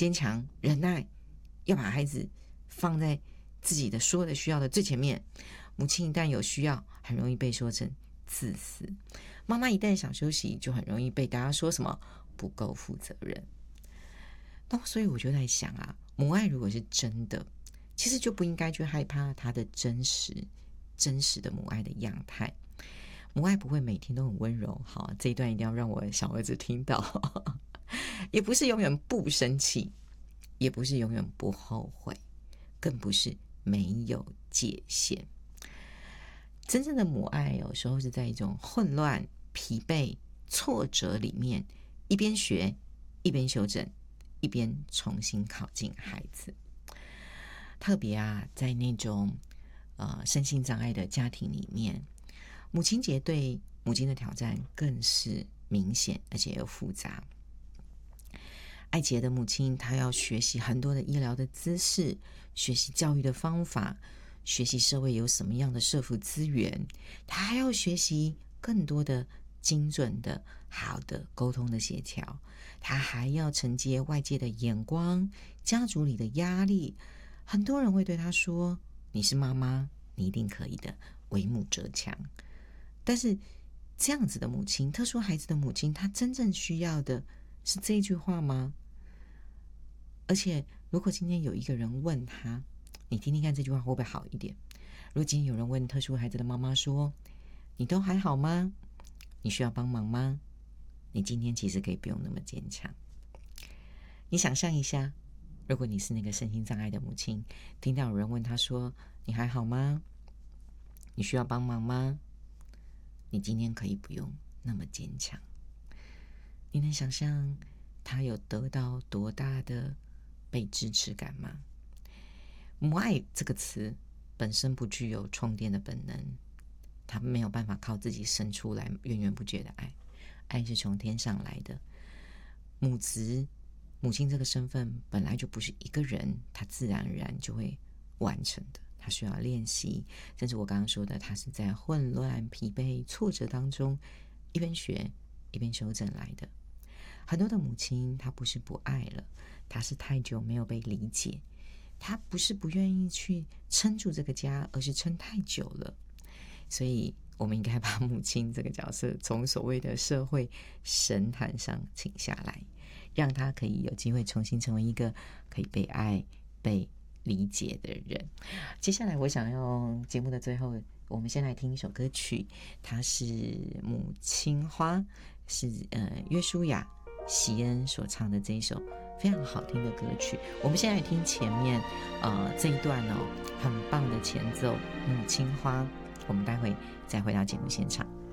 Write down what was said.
坚强、忍耐，要把孩子放在自己的所有的需要的最前面。母亲一旦有需要，很容易被说成自私；妈妈一旦想休息，就很容易被大家说什么不够负责任。那所以我就在想啊，母爱如果是真的，其实就不应该去害怕它的真实的母爱的样态。母爱不会每天都很温柔，好，这一段一定要让我小儿子听到。也不是永远不生气，也不是永远不后悔，更不是没有界限。真正的母爱有时候是在一种混乱、疲惫、挫折里面，一边学，一边修正，一边重新靠近孩子。特别啊，在那种身心障碍的家庭里面，母亲节对母亲的挑战更是明显，而且又复杂。爱杰的母亲，她要学习很多的医疗的知识，学习教育的方法，学习社会有什么样的社福资源，她还要学习更多的精准的好的沟通的协调，她还要承接外界的眼光，家族里的压力。很多人会对她说，你是妈妈，你一定可以的，为母则强。但是这样子的母亲，特殊孩子的母亲，她真正需要的是这一句话吗？而且如果今天有一个人问他，你听听看这句话会不会好一点？如果今天有人问特殊孩子的妈妈说，你都还好吗？你需要帮忙吗？你今天其实可以不用那么坚强。你想象一下，如果你是那个身心障碍的母亲，听到有人问他说，你还好吗？你需要帮忙吗？你今天可以不用那么坚强。你能想象他有得到多大的被支持感吗？母爱这个词本身不具有充电的本能，他没有办法靠自己生出来源源不绝的爱，爱是从天上来的。母亲这个身份本来就不是一个人他自然而然就会完成的，他需要练习，甚至我刚刚说的，他是在混乱、疲惫、挫折当中一边学一边修正来的。很多的母亲，她不是不爱了，她是太久没有被理解，她不是不愿意去撑住这个家，而是撑太久了。所以我们应该把母亲这个角色从所谓的社会神坛上请下来，让她可以有机会重新成为一个可以被爱、被理解的人。接下来我想用节目的最后，我们先来听一首歌曲，它是《母亲花》，是约书亚席恩所唱的这一首非常好听的歌曲。我们先来听前面这一段很棒的前奏《母亲花》，我们待会再回到节目现场。